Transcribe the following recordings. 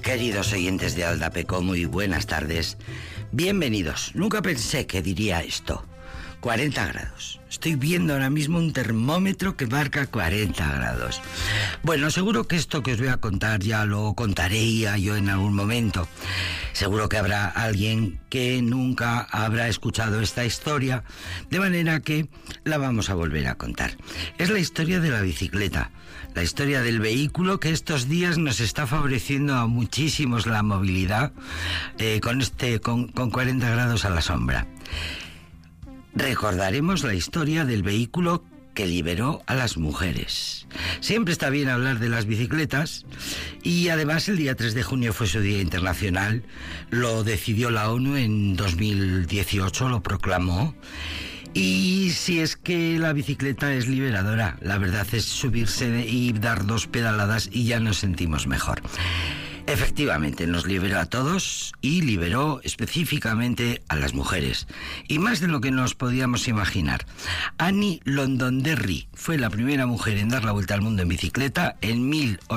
Queridos oyentes de Aldapeco, muy buenas tardes. Bienvenidos. Nunca pensé que diría esto. 40 grados. Estoy viendo ahora mismo un termómetro que marca 40 grados. Bueno, seguro que esto que os voy a contar ya lo contaré yo en algún momento. Seguro que habrá alguien que nunca habrá escuchado esta historia, de manera que la vamos a volver a contar. Es la historia de la bicicleta, la historia del vehículo que estos días nos está favoreciendo a muchísimos la movilidad con 40 grados a la sombra. Recordaremos la historia del vehículo que liberó a las mujeres. Siempre está bien hablar de las bicicletas y además el día 3 de junio fue su Día Internacional. Lo decidió la ONU en 2018, lo proclamó. Y si es que la bicicleta es liberadora, la verdad es subirse y dar 2 pedaladas y ya nos sentimos mejor. Efectivamente, nos liberó a todos y liberó específicamente a las mujeres. Y más de lo que nos podíamos imaginar. Annie Londonderry fue la primera mujer en dar la vuelta al mundo en bicicleta en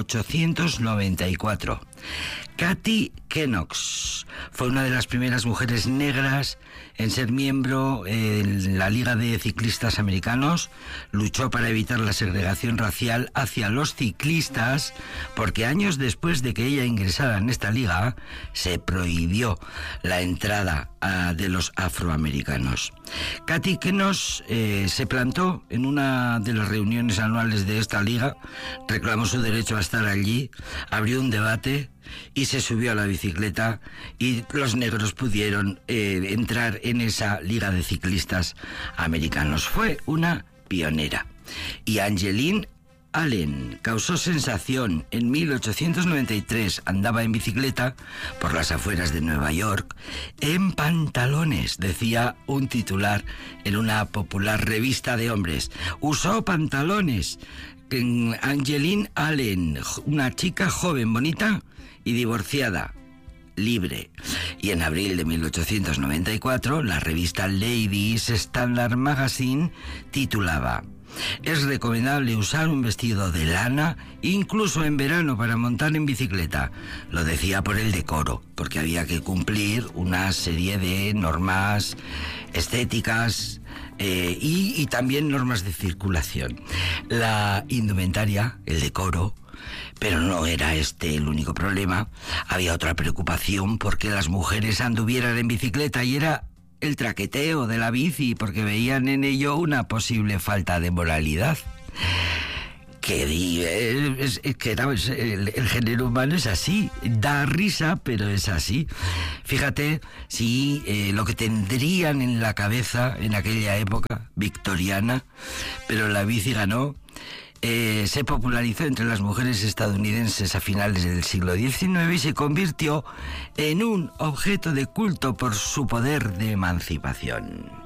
1894. Katie Knox fue una de las primeras mujeres negras en ser miembro en la Liga de Ciclistas Americanos. Luchó para evitar la segregación racial hacia los ciclistas, porque años después de que ella ingresara en esta liga, se prohibió la entrada de los afroamericanos. Katie Knox se plantó en una de las reuniones anuales de esta liga, reclamó su derecho a estar allí, abrió un debate y se subió a la bicicleta y los negros pudieron entrar en esa liga de ciclistas americanos. Fue una pionera. Y Angeline Allen causó sensación. En 1893 andaba en bicicleta por las afueras de Nueva York en pantalones, decía un titular en una popular revista de hombres. Usó pantalones. Angeline Allen, una chica joven, bonita y divorciada, libre. Y en abril de 1894, la revista Ladies Standard Magazine titulaba: es recomendable usar un vestido de lana, incluso en verano, para montar en bicicleta. Lo decía por el decoro, porque había que cumplir una serie de normas estéticas y también normas de circulación. La indumentaria, el decoro, pero no era este el único problema. Había otra preocupación porque las mujeres anduvieran en bicicleta, y era el traqueteo de la bici, porque veían en ello una posible falta de moralidad. El género humano es así, da risa, pero es así. Fíjate si lo que tendrían en la cabeza en aquella época victoriana, pero la bici ganó. Se popularizó entre las mujeres estadounidenses a finales del siglo XIX y se convirtió en un objeto de culto por su poder de emancipación.